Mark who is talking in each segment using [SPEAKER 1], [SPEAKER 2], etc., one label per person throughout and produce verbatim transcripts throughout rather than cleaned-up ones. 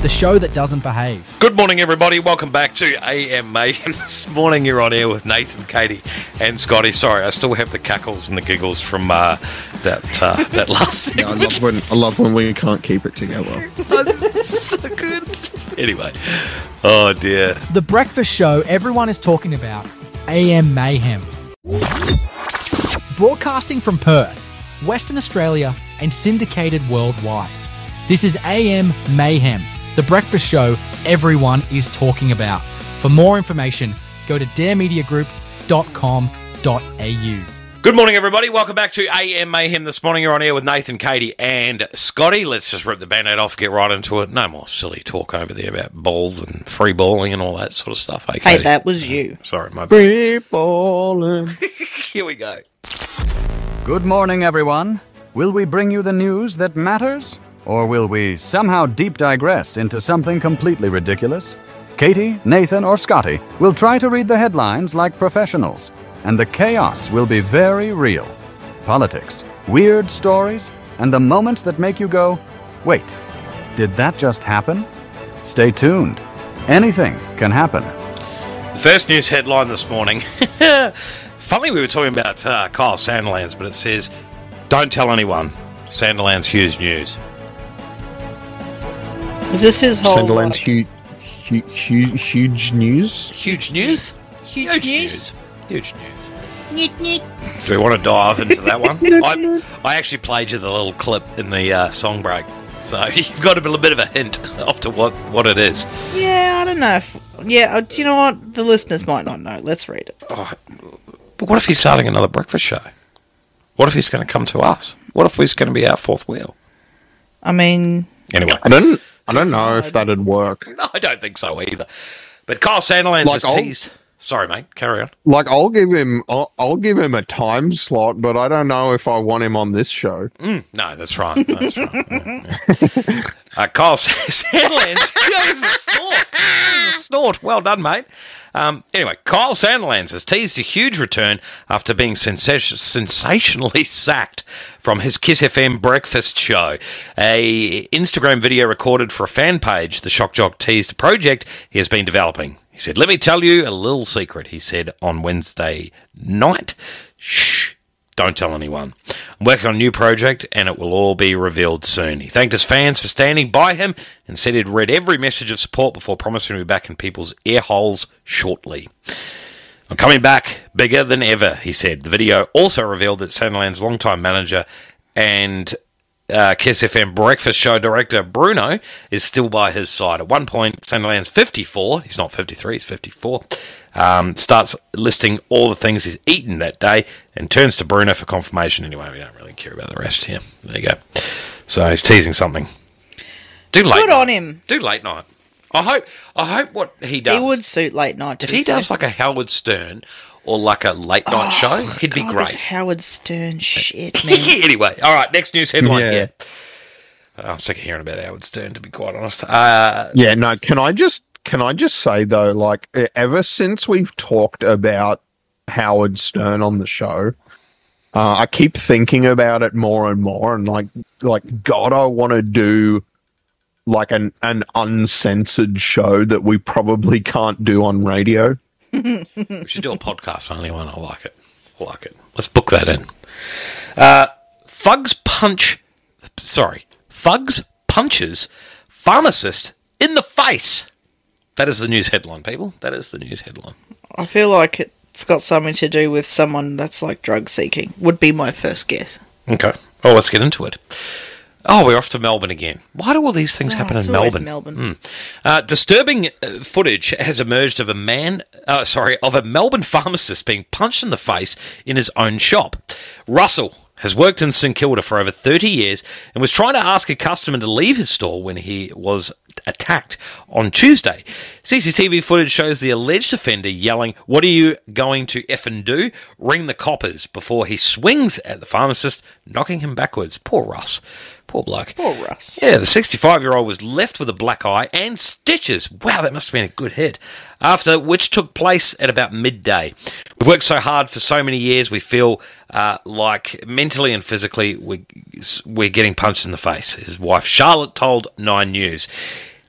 [SPEAKER 1] the show that doesn't behave.
[SPEAKER 2] Good morning, everybody. Welcome back to A M Mayhem. This morning you're on air with Nathan, Katie, and Scotty. Sorry, I still have the cackles and the giggles from uh, that uh, that last
[SPEAKER 3] Yeah, I
[SPEAKER 2] segment.
[SPEAKER 3] love when I love when we can't keep it together.
[SPEAKER 2] So good. Anyway, oh dear.
[SPEAKER 1] The breakfast show everyone is talking about, A M Mayhem. Broadcasting from Perth, Western Australia, and syndicated worldwide. This is A M Mayhem, the breakfast show everyone is talking about. For more information, go to dare media group dot com dot a u.
[SPEAKER 2] Good morning, everybody. Welcome back to A M Mayhem. This morning you're on air with Nathan, Katie, and Scotty. Let's just rip the band-aid off, get right into it. No more silly talk over there about balls and free balling and all that sort of stuff. Hey,
[SPEAKER 4] Hey,
[SPEAKER 2] Katie?
[SPEAKER 4] that was you.
[SPEAKER 2] Sorry, my bad.
[SPEAKER 3] Free ballin'.
[SPEAKER 2] Here we go.
[SPEAKER 5] Good morning, everyone. Will we bring you the news that matters? Or will we somehow deep digress into something completely ridiculous? Katie, Nathan, or Scotty will try to read the headlines like professionals, and the chaos will be very real. Politics, weird stories, and the moments that make you go, wait, did that just happen? Stay tuned. Anything can happen.
[SPEAKER 2] The first news headline this morning. Funny we were talking about uh, Kyle Sandilands, but it says, don't tell anyone. Sandilands huge news.
[SPEAKER 4] Is this his whole
[SPEAKER 3] Sunderland's
[SPEAKER 4] like,
[SPEAKER 3] huge, huge, huge, huge news.
[SPEAKER 2] Huge news?
[SPEAKER 4] huge, news?
[SPEAKER 2] Huge news.
[SPEAKER 4] Nyet, nyet.
[SPEAKER 2] Do we want to dive into that one? I, I actually played you the little clip in the uh, song break, so you've got a little bit of a hint off to what, what it is.
[SPEAKER 4] Yeah, I don't know. If, yeah, uh, do you know what? The listeners might not know. Let's read it.
[SPEAKER 2] Oh, but what if he's starting another breakfast show? What if he's going to come to us? What if he's going to be our fourth wheel?
[SPEAKER 4] I mean,
[SPEAKER 2] Anyway.
[SPEAKER 3] I don't, I don't know if that'd work.
[SPEAKER 2] No, I don't think so either. But Kyle Sandilands
[SPEAKER 3] Like
[SPEAKER 2] has
[SPEAKER 3] I'll-
[SPEAKER 2] teased... Sorry, mate. Carry on.
[SPEAKER 3] Like, I'll give him, I'll, I'll give him a time slot, but I don't know if I want him on this show.
[SPEAKER 2] Mm, no, that's right. That's right. Yeah, yeah. Uh, Kyle Sandilands. That was a snort. That was a snort. Well done, mate. Um, anyway, Kyle Sandilands has teased a huge return after being sensation- sensationally sacked from his Kiss F M breakfast show. A Instagram video recorded for a fan page, the Shock Jock teased a project he has been developing. He said, let me tell you a little secret, he said on Wednesday night. Shh, don't tell anyone. I'm working on a new project and it will all be revealed soon. He thanked his fans for standing by him and said he'd read every message of support before promising to be back in people's ear holes shortly. I'm coming back bigger than ever, he said. The video also revealed that Sandilands' longtime manager and Uh, Kiss F M breakfast show director Bruno is still by his side. At one point, Sandilands fifty-four, he's not fifty-three, he's fifty-four, um, starts listing all the things he's eaten that day and turns to Bruno for confirmation. Anyway, we don't really care about the rest here. There you go. So he's teasing something. Do late
[SPEAKER 4] good
[SPEAKER 2] night.
[SPEAKER 4] on him.
[SPEAKER 2] Do late night. I hope. I hope what he does.
[SPEAKER 4] He would suit late night. To
[SPEAKER 2] if
[SPEAKER 4] be
[SPEAKER 2] he
[SPEAKER 4] fair.
[SPEAKER 2] does like a Howard Stern or like a late night show, he'd be
[SPEAKER 4] God,
[SPEAKER 2] great.
[SPEAKER 4] This Howard Stern shit, man.
[SPEAKER 2] Anyway, all right. Next news headline.
[SPEAKER 3] Yeah.
[SPEAKER 2] Yeah. I'm sick of hearing about Howard Stern, to be quite honest. Uh,
[SPEAKER 3] Yeah, no, can I just, can I just say though, like, ever since we've talked about Howard Stern on the show, uh, I keep thinking about it more and more, and like, like, God, I want to do like an, an uncensored show that we probably can't do on radio.
[SPEAKER 2] we should do a podcast only one. I like it. I like it. Let's book that in. Uh, Thugs punch. Sorry. Thugs punches pharmacist in the face. That is the news headline, people. That is the news headline.
[SPEAKER 4] I feel like it's got something to do with someone that's like drug seeking. Would be my first guess.
[SPEAKER 2] Okay. Oh, let's get into it. Oh, we're off to Melbourne again. Why do all these things
[SPEAKER 4] Oh,
[SPEAKER 2] happen
[SPEAKER 4] it's
[SPEAKER 2] in
[SPEAKER 4] always
[SPEAKER 2] Melbourne?
[SPEAKER 4] Melbourne.
[SPEAKER 2] Mm. Uh, disturbing uh, footage has emerged of a man, uh, sorry, of a Melbourne pharmacist being punched in the face in his own shop. Russell has worked in St Kilda for over thirty years and was trying to ask a customer to leave his store when he was attacked on Tuesday. C C T V footage shows the alleged offender yelling, "What are you going to effing do? Ring the coppers," before he swings at the pharmacist, knocking him backwards. Poor Russ. Poor bloke.
[SPEAKER 4] Poor Russ.
[SPEAKER 2] Yeah, the sixty-five-year-old was left with a black eye and stitches. Wow, that must have been a good hit. After which took place at about midday. We've worked so hard for so many years, we feel uh, like mentally and physically we, we're getting punched in the face. His wife Charlotte told Nine News.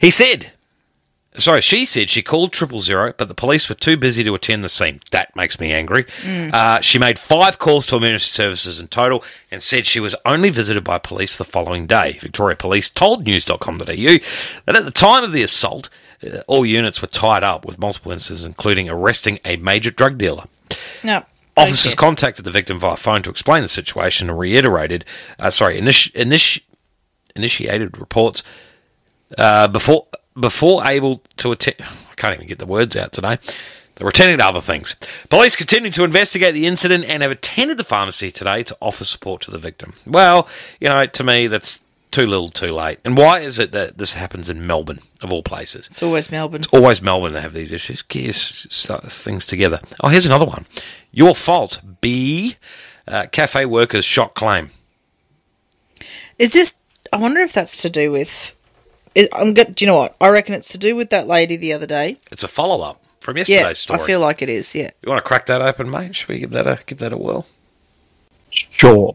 [SPEAKER 2] He said, sorry, she said she called triple zero, but the police were too busy to attend the scene. That makes me angry. Mm. Uh, she made five calls to emergency services in total and said she was only visited by police the following day. Victoria Police told news dot com dot a u that at the time of the assault, uh, all units were tied up with multiple incidents, including arresting a major drug dealer.
[SPEAKER 4] No.
[SPEAKER 2] Officers contacted the victim via phone to explain the situation and reiterated, uh, sorry, initi- initi- initiated reports uh, before before able to attend. I can't even get the words out today. They were attending to other things. Police continue to investigate the incident and have attended the pharmacy today to offer support to the victim. Well, you know, to me, that's too little, too late. And why is it that this happens in Melbourne, of all places?
[SPEAKER 4] It's always Melbourne.
[SPEAKER 2] It's always Melbourne to have these issues. Get things together. Oh, here's another one. Your fault, B. Uh, cafe workers shot claim.
[SPEAKER 4] Is this... I wonder if that's to do with... Is, I'm go, do you know what? I reckon it's to do with that lady the other day.
[SPEAKER 2] It's a follow-up from yesterday's
[SPEAKER 4] yeah,
[SPEAKER 2] story.
[SPEAKER 4] I feel like it is, yeah.
[SPEAKER 2] You want to crack that open, mate? Should we give that a, give that a whirl?
[SPEAKER 3] Sure.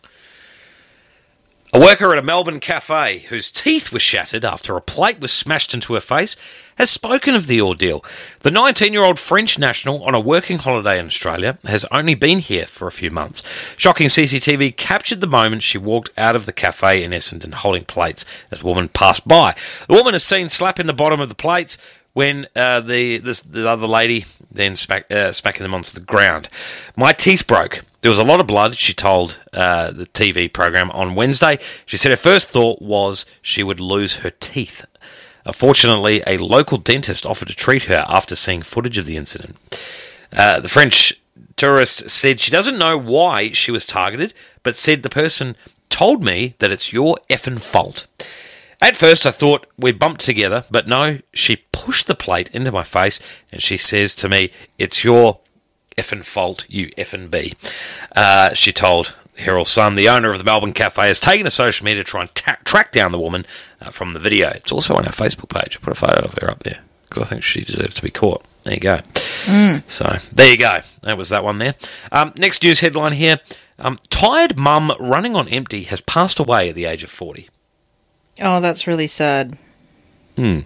[SPEAKER 2] A worker at a Melbourne cafe whose teeth were shattered after a plate was smashed into her face has spoken of the ordeal. The nineteen-year-old French national on a working holiday in Australia has only been here for a few months. Shocking C C T V captured the moment she walked out of the cafe in Essendon holding plates as a woman passed by. The woman is seen slapping the bottom of the plates when uh, the this, the other lady then smack, uh, smacking them onto the ground. My teeth broke. There was a lot of blood, she told uh, the T V program on Wednesday. She said her first thought was she would lose her teeth. Uh, fortunately, a local dentist offered to treat her after seeing footage of the incident. Uh, the French tourist said she doesn't know why she was targeted, but said the person told me that it's your effing fault. At first, I thought we bumped together, but no, she pushed the plate into my face, and she says to me, it's your effing fault, you effing B. Uh, she told Herald Sun. The owner of the Melbourne cafe has taken to social media to try and ta- track down the woman uh, from the video. It's also on our Facebook page. I put a photo of her up there because I think she deserves to be caught. There you go. Mm. So, there you go. That was that one there. Um, next news headline here. Um, tired mum running on empty has passed away at the age of forty.
[SPEAKER 4] Oh, that's really sad.
[SPEAKER 2] Hmm.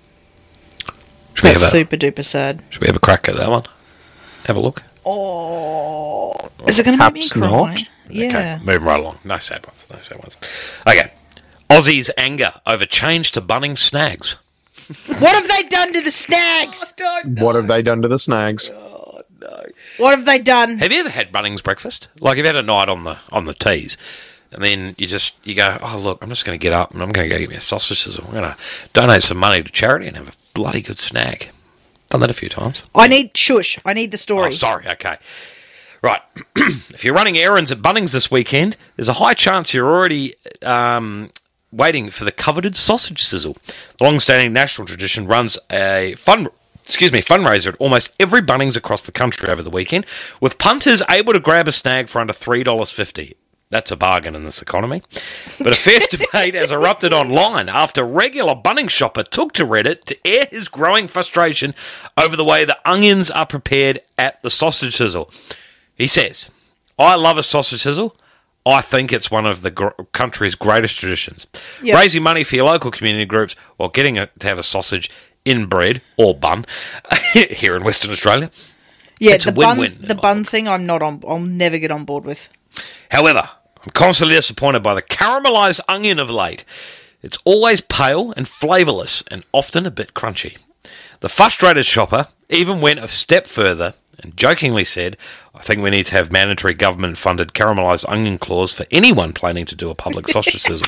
[SPEAKER 4] That's super duper sad.
[SPEAKER 2] Should we have a crack at that one? Have a look.
[SPEAKER 4] Oh, is it going to make me cry?
[SPEAKER 3] Not.
[SPEAKER 4] Yeah.
[SPEAKER 2] Okay, moving right along. No sad ones. No sad ones. Okay. Aussies' anger over change to Bunnings snags.
[SPEAKER 4] What have they done to the snags?
[SPEAKER 3] What have they done to the snags?
[SPEAKER 2] Oh, no.
[SPEAKER 4] What have they done?
[SPEAKER 2] Have you ever had Bunnings breakfast? Like, you've had a night on the on the teas, and then you just you go, oh look, I'm just going to get up and I'm going to go get me a sausage sizzle. I'm going to donate some money to charity and have a bloody good snag. Done that a few times.
[SPEAKER 4] I need shush. I need the story.
[SPEAKER 2] Oh, sorry. Okay. Right. If you're running errands at Bunnings this weekend, there's a high chance you're already um, waiting for the coveted sausage sizzle. The long-standing national tradition runs a fun, excuse me, fundraiser at almost every Bunnings across the country over the weekend, with punters able to grab a snag for under three dollars fifty. That's a bargain in this economy. But a fierce debate has erupted online after regular Bunnings shopper took to Reddit to air his growing frustration over the way the onions are prepared at the sausage sizzle. He says, I love a sausage sizzle. I think it's one of the gr- country's greatest traditions. Yep. Raising money for your local community groups while getting a, to have a sausage in bread or bun here in Western Australia.
[SPEAKER 4] Yeah, it's the bun, the bun thing I'm not on. I'll never get on board with.
[SPEAKER 2] However, I'm constantly disappointed by the caramelised onion of late. It's always pale and flavourless and often a bit crunchy. The frustrated shopper even went a step further and jokingly said, I think we need to have mandatory government-funded caramelised onion clause for anyone planning to do a public sausage sizzle.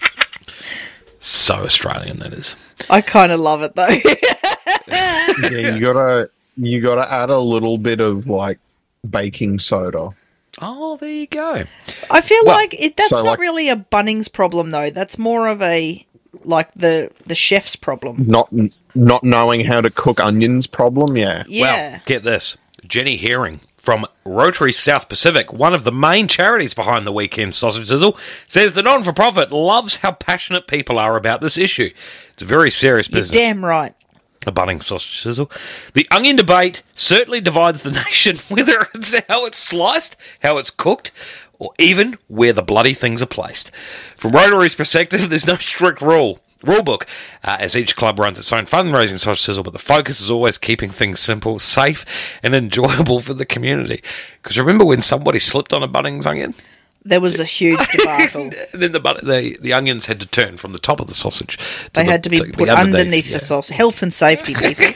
[SPEAKER 2] So Australian, that is.
[SPEAKER 4] I kind of love it, though.
[SPEAKER 3] Yeah, you gotta you gotta add a little bit of like baking soda.
[SPEAKER 2] Oh, there you go.
[SPEAKER 4] I feel
[SPEAKER 2] well,
[SPEAKER 4] like it, that's
[SPEAKER 3] so
[SPEAKER 4] not
[SPEAKER 3] like,
[SPEAKER 4] really a Bunnings problem, though. That's more of a like the the chef's problem.
[SPEAKER 3] Not not knowing how to cook onions problem. Yeah.
[SPEAKER 4] Yeah.
[SPEAKER 2] Well, get this. Jenny Herring from Rotary South Pacific, one of the main charities behind the weekend sausage sizzle, says the non-for-profit loves how passionate people are about this issue. It's a very serious
[SPEAKER 4] You're
[SPEAKER 2] business.
[SPEAKER 4] damn right.
[SPEAKER 2] A Bunnings sausage sizzle. The onion debate certainly divides the nation, whether it's how it's sliced, how it's cooked, or even where the bloody things are placed. From Rotary's perspective, there's no strict rule. rulebook, uh, as each club runs its own fundraising sausage sizzle, but the focus is always keeping things simple, safe, and enjoyable for the community. Because remember when somebody slipped on a Bunnings onion?
[SPEAKER 4] There was a huge debacle.
[SPEAKER 2] And then the, bun- the the onions had to turn from the top of the sausage. To
[SPEAKER 4] They
[SPEAKER 2] the,
[SPEAKER 4] had to be
[SPEAKER 2] to
[SPEAKER 4] put
[SPEAKER 2] underneath,
[SPEAKER 4] underneath
[SPEAKER 2] yeah.
[SPEAKER 4] the sauce. Health and safety, people.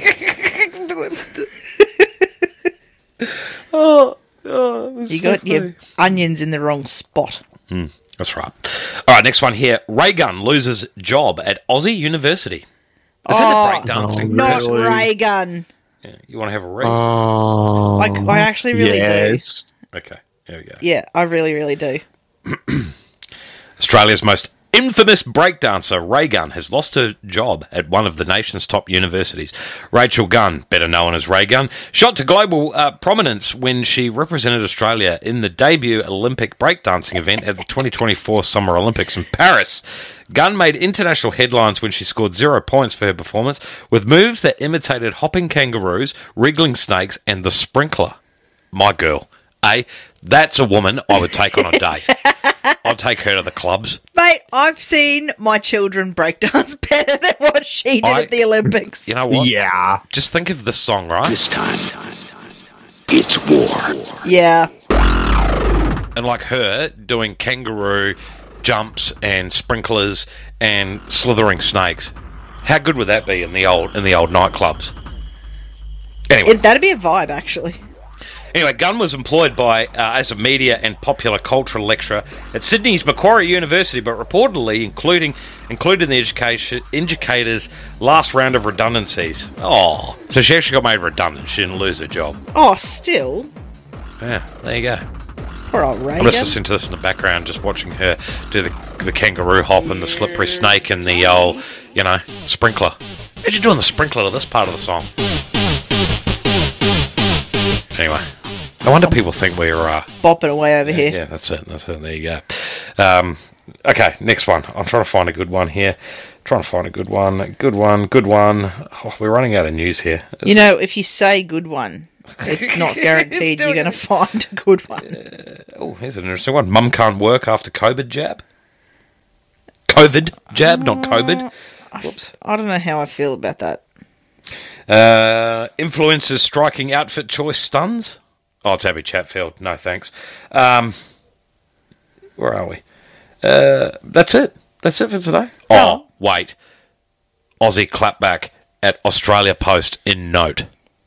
[SPEAKER 2] oh, oh,
[SPEAKER 4] You got your onions in the wrong spot.
[SPEAKER 2] That's right. All right, next one here. Ray Gunn loses job at Aussie University. Is that the breakdancing?
[SPEAKER 3] Oh,
[SPEAKER 4] Not
[SPEAKER 3] Really?
[SPEAKER 4] Ray Gun.
[SPEAKER 2] Yeah, you want to have a read?
[SPEAKER 3] Oh,
[SPEAKER 4] Like, I actually really
[SPEAKER 3] yes.
[SPEAKER 2] okay, here we go.
[SPEAKER 4] do. Yeah, I really, really do.
[SPEAKER 2] Australia's most infamous breakdancer, Ray Gunn, has lost her job at one of the nation's top universities. Rachel Gunn, better known as Ray Gunn, shot to global uh, prominence when she represented Australia in the debut Olympic breakdancing event at the twenty twenty-four Summer Olympics in Paris. Gunn made international headlines when she scored zero points for her performance with moves that imitated hopping kangaroos, wriggling snakes, and the sprinkler. My girl, eh? That's a woman I would take on a date. I'd take her to the clubs.
[SPEAKER 4] Mate, I've seen my children breakdance better than what she did
[SPEAKER 2] I-
[SPEAKER 4] at the Olympics.
[SPEAKER 2] You know what?
[SPEAKER 3] Yeah.
[SPEAKER 2] Just think of this song, right?
[SPEAKER 6] This time, it's war.
[SPEAKER 4] Yeah.
[SPEAKER 2] And like her doing kangaroo jumps and sprinklers and slithering snakes. How good would that be in the old in the old nightclubs? Anyway,
[SPEAKER 4] It, that'd be a vibe, actually.
[SPEAKER 2] anyway, Gunn was employed by uh, as a media and popular culture lecturer at Sydney's Macquarie University, but reportedly including included in the education educator's last round of redundancies. Oh, so she actually got made redundant. She didn't lose her job.
[SPEAKER 4] Oh, still.
[SPEAKER 2] Yeah, there you go.
[SPEAKER 4] Poor old Ray
[SPEAKER 2] I'm just
[SPEAKER 4] Gun.
[SPEAKER 2] listening to this in the background, just watching her do the, the kangaroo hop and the slippery snake and the old, you know, sprinkler. Imagine doing the sprinkler to this part of the song. Anyway, no wonder people think we're, uh,
[SPEAKER 4] Bopping away over here.
[SPEAKER 2] yeah, that's it, that's it, there you go. Um, okay, next one. I'm trying to find a good one here. Trying to find a good one, good one, good one. Oh, we're running out of news here. This
[SPEAKER 4] You know,
[SPEAKER 2] is-
[SPEAKER 4] if you say good one, it's not guaranteed
[SPEAKER 2] still-
[SPEAKER 4] you're going to find a good one.
[SPEAKER 2] oh, here's an interesting one. Mum can't work after COVID jab. COVID jab, not COVID. Whoops.
[SPEAKER 4] I don't know how I feel about that.
[SPEAKER 2] Uh, influencers striking outfit choice stuns. Oh, it's Abby Chatfield. No, thanks. Um, where are we? Uh, that's it. That's it for today. Oh, wait. Aussie clapback at Australia Post in note.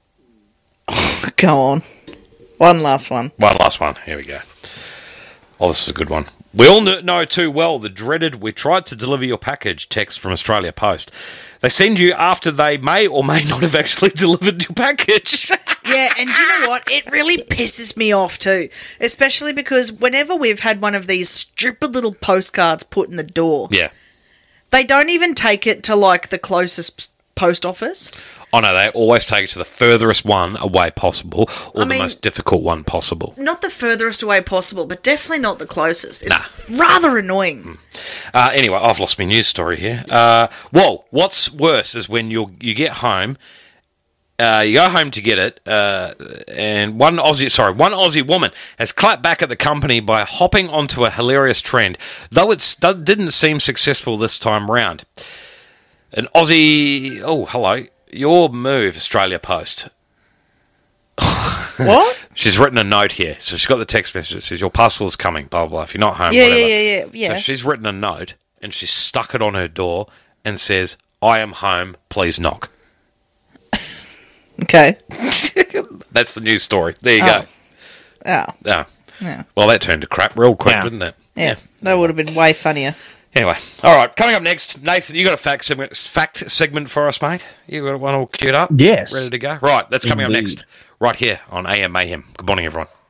[SPEAKER 4] Go on. One last one.
[SPEAKER 2] One last one. Here we go. Oh, this is a good one. We all kn- know too well the dreaded "we tried to deliver your package" text from Australia Post. They send you after they may or may not have actually delivered your package.
[SPEAKER 4] Yeah, and you know what? It really pisses me off too. Especially because whenever we've had one of these stupid little postcards put in the door,
[SPEAKER 2] yeah.
[SPEAKER 4] they don't even take it to like the closest post office.
[SPEAKER 2] Oh no, they always take it to the furthest one away possible, or
[SPEAKER 4] I
[SPEAKER 2] the
[SPEAKER 4] mean-
[SPEAKER 2] most difficult one possible.
[SPEAKER 4] Not the furthest away possible, but definitely not the closest. It's
[SPEAKER 2] Nah.
[SPEAKER 4] rather annoying.
[SPEAKER 2] Uh, anyway, I've lost my news story here. Uh, whoa, what's worse is when you you get home, uh, you go home to get it, uh, and one Aussie, sorry, one Aussie woman has clapped back at the company by hopping onto a hilarious trend, though it didn't seem successful this time round. An Aussie, oh hello, your move, Australia Post.
[SPEAKER 4] What?
[SPEAKER 2] She's written a note here. So she's got the text message that says, your parcel is coming, blah, blah, blah. If you're not home,
[SPEAKER 4] Yeah,
[SPEAKER 2] whatever.
[SPEAKER 4] yeah, yeah, yeah, yeah.
[SPEAKER 2] So she's written a note and she's stuck it on her door and says, I am home, please knock.
[SPEAKER 4] Okay.
[SPEAKER 2] That's the news story. There you
[SPEAKER 4] Oh.
[SPEAKER 2] go.
[SPEAKER 4] Oh,
[SPEAKER 2] Yeah.
[SPEAKER 4] yeah.
[SPEAKER 2] Well, that turned to crap real quick,
[SPEAKER 3] Yeah.
[SPEAKER 2] didn't it?
[SPEAKER 4] Yeah. That would have been way funnier.
[SPEAKER 2] Anyway, all right. Coming up next, Nathan, you got a fact segment, fact segment for us, mate? You got one all queued up?
[SPEAKER 3] Yes.
[SPEAKER 2] Ready to go? Right, that's coming
[SPEAKER 3] Indeed.
[SPEAKER 2] up next, right here on A M Mayhem. Good morning, everyone.